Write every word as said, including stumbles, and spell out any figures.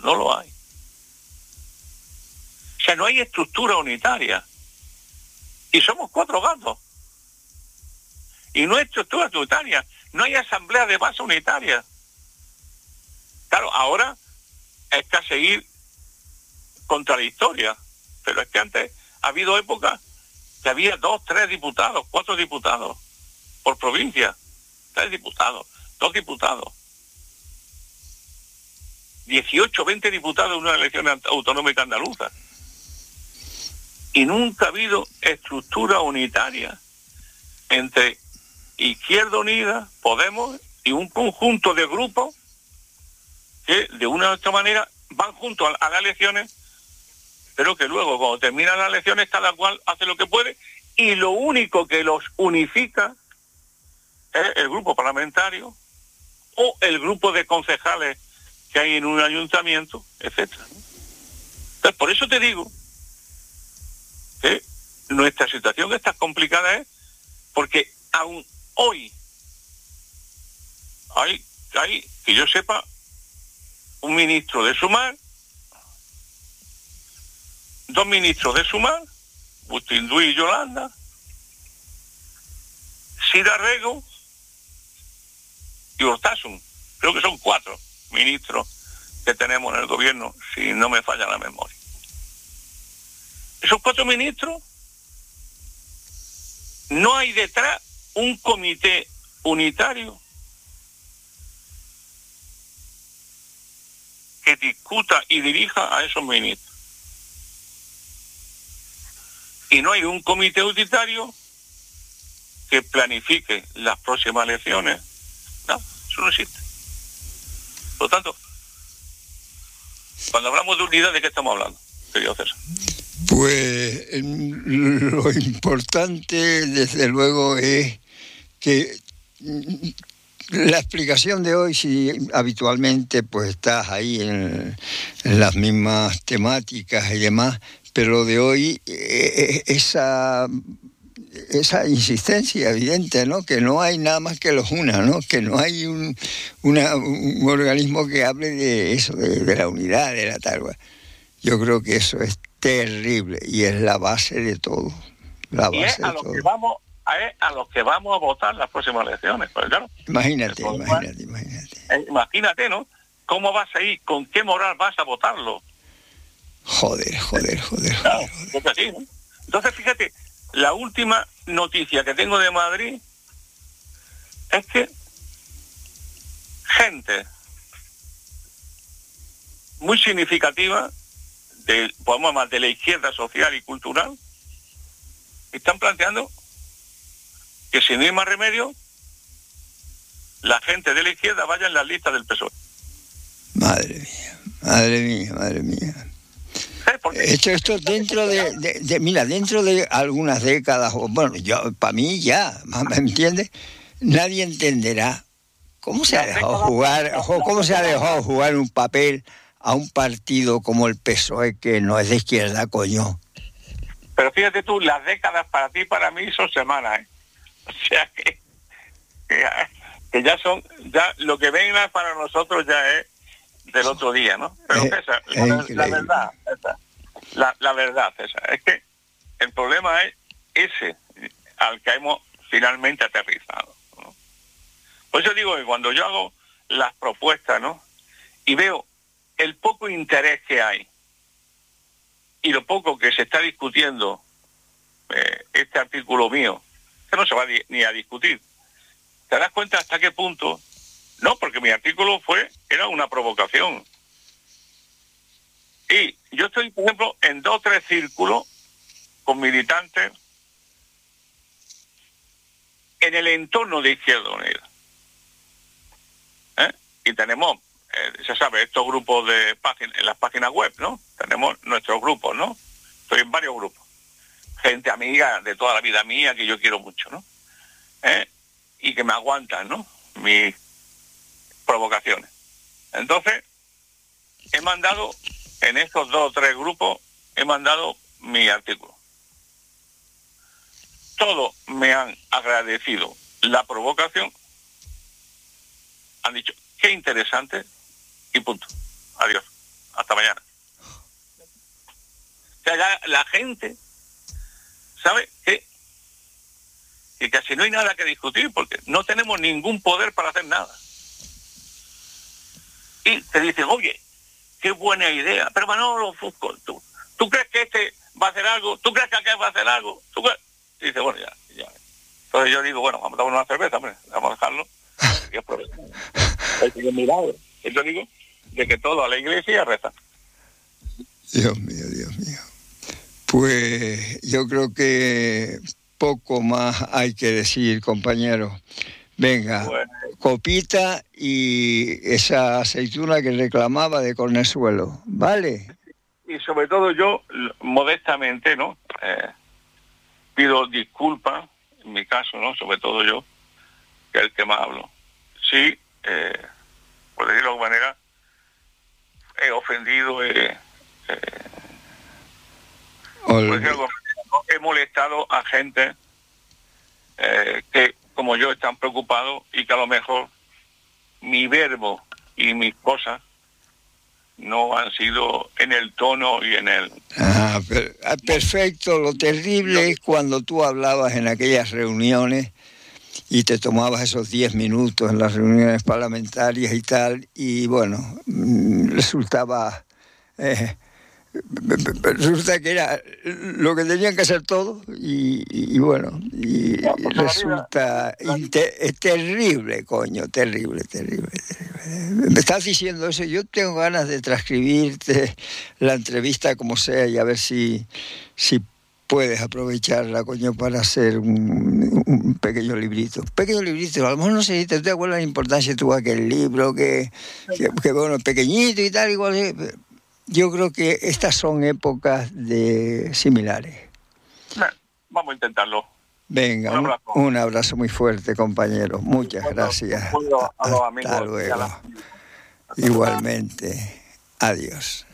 no lo hay. O sea, no hay estructura unitaria. Y somos cuatro gatos. Y no hay estructura unitaria. No hay asamblea de base unitaria. Claro, ahora es que seguir contra la historia. Pero es que antes ha habido épocas que había dos, tres diputados, cuatro diputados por provincia. Tres diputados, dos diputados. dieciocho, veinte diputados en una elección autonómica andaluza. Y nunca ha habido estructura unitaria entre Izquierda Unida, Podemos y un conjunto de grupos que de una u otra manera van juntos a, a las elecciones, pero que luego cuando terminan las elecciones cada cual hace lo que puede y lo único que los unifica es el grupo parlamentario o el grupo de concejales que hay en un ayuntamiento, etcétera. Entonces, por eso te digo que nuestra situación que está complicada es porque aún hoy hay, hay, que yo sepa, un ministro de Sumar, dos ministros de Sumar, Bustindui y Yolanda, Sira Rego y Hortasun. Creo que son cuatro ministros que tenemos en el gobierno, si no me falla la memoria. Esos cuatro ministros, no hay detrás un comité unitario que discuta y dirija a esos ministros. Y no hay un comité unitario que planifique las próximas elecciones. No, eso no existe. Por lo tanto, cuando hablamos de unidad, ¿de qué estamos hablando, querido César? Pues lo importante, desde luego, es que la explicación de hoy, si habitualmente pues estás ahí en, en las mismas temáticas y demás, pero de hoy eh, esa esa insistencia evidente, ¿no? Que no hay nada más que los una, ¿no? Que no hay un, una, un organismo que hable de eso, de, de la unidad, de la tal. Yo creo que eso es terrible y es la base de todo. La base y es a de los todo. que vamos a, a los que vamos a votar las próximas elecciones, pues claro. Imagínate, imagínate, imagínate. Eh, imagínate, ¿no? ¿Cómo vas a ir? ¿Con qué moral vas a votarlo? Joder, joder, joder, claro, joder, joder. Es así, ¿no? Entonces, fíjate, la última noticia que tengo de Madrid es que gente muy significativa de, podemos llamar, de la izquierda social y cultural, están planteando que si no hay más remedio, la gente de la izquierda vaya en las listas del P S O E. Madre mía, madre mía, madre mía. Esto, esto dentro de, de, de, mira, dentro de algunas décadas, bueno, yo, para mí ya, ¿me entiendes? Nadie entenderá cómo se ha dejado jugar, cómo se ha dejado jugar un papel a un partido como el P S O E, que no es de izquierda, coño. Pero fíjate tú, las décadas para ti y para mí son semanas, ¿eh? O sea que, que, ya, que ya son, ya lo que venga para nosotros ya es del otro día, ¿no? Pero eh, César, la, la verdad, César, la, la verdad, César, es que el problema es ese al que hemos finalmente aterrizado, ¿no? Por eso digo que cuando yo hago las propuestas, ¿no? Y veo el poco interés que hay y lo poco que se está discutiendo eh, este artículo mío, que no se va ni a discutir, te das cuenta hasta qué punto. No, porque mi artículo fue, era una provocación. Y yo estoy, por ejemplo, en dos o tres círculos con militantes en el entorno de Izquierda Unida. ¿Eh? Y tenemos, eh, se sabe, estos grupos de páginas, en las páginas web, ¿no? Tenemos nuestros grupos, ¿no? Estoy en varios grupos. Gente amiga de toda la vida mía que yo quiero mucho, ¿no? ¿Eh? Y que me aguantan, ¿no? Mis provocaciones. Entonces, he mandado, en estos dos o tres grupos, he mandado mi artículo. Todos me han agradecido la provocación, han dicho, qué interesante, y punto. Adiós. la gente sabe que, que casi no hay nada que discutir porque no tenemos ningún poder para hacer nada. Y te dicen, oye, qué buena idea, pero Manolo Fusco, ¿tú, ¿tú crees que este va a hacer algo? ¿Tú crees que aquel va a hacer algo? ¿Tú crees? Y dice, bueno, ya, ya. Entonces yo digo, bueno, vamos a tomar una cerveza, hombre, vamos a dejarlo. Y aprovechar. El milagro. Y yo digo, de que todo a la iglesia reza. Dios mío, Dios mío. Pues yo creo que poco más hay que decir, compañero. Venga, bueno, copita y esa aceituna que reclamaba de Cornezuelo, ¿vale? Y sobre todo yo, modestamente, ¿no? Eh, pido disculpas, en mi caso, ¿no? Sobre todo yo, que es el que más hablo. Sí, eh, por decirlo de alguna manera, he ofendido, eh, eh, por decirlo de alguna manera, he molestado a gente eh, que, como yo, están preocupados y que a lo mejor mi verbo y mis cosas no han sido en el tono y en el... Ah, per, perfecto. Lo terrible es cuando tú hablabas en aquellas reuniones y te tomabas esos diez minutos en las reuniones parlamentarias y tal, y bueno, resultaba... Eh, resulta que era lo que tenían que hacer todos y, y, y bueno, y no, resulta inte- es terrible, coño, terrible, terrible, terrible. Me estás diciendo eso, yo tengo ganas de transcribirte la entrevista como sea y a ver si, si puedes aprovecharla, coño, para hacer un, un pequeño librito. Un pequeño librito, a lo mejor no sé si te, te acuerdas la importancia que tuvo aquel libro, que, que, que bueno, pequeñito y tal, igual. Yo creo que estas son épocas de similares. Bueno, vamos a intentarlo. Venga, un abrazo, un, un abrazo muy fuerte, compañero. Muchas bueno, gracias. A, a los Hasta amigos luego. Igualmente. Adiós.